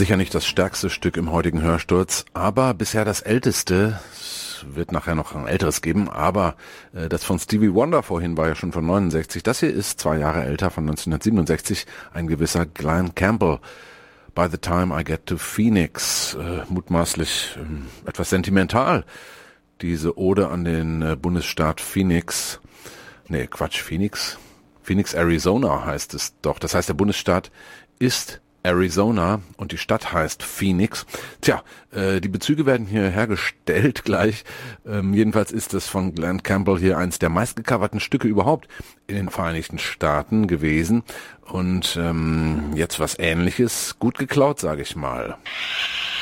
Sicher nicht das stärkste Stück im heutigen Hörsturz, aber bisher das älteste. Es wird nachher noch ein älteres geben, aber das von Stevie Wonder vorhin war ja schon von 69. Das hier ist 2 Jahre älter, von 1967, ein gewisser Glen Campbell. By the time I get to Phoenix, mutmaßlich etwas sentimental. Diese Ode an den Bundesstaat Phoenix, Phoenix, Arizona heißt es doch. Das heißt, der Bundesstaat ist Arizona und die Stadt heißt Phoenix. Tja, die Bezüge werden hier hergestellt gleich. Jedenfalls ist es von Glen Campbell hier eins der meistgecoverten Stücke überhaupt in den Vereinigten Staaten gewesen. Und jetzt was Ähnliches, gut geklaut, sage ich mal.